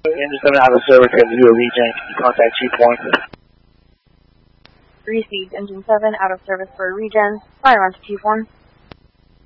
Engine 7 out of service, got to do a regen. Can you contact Chief 1? Received. Engine 7 out of service for a regen. Fire on to Chief 1.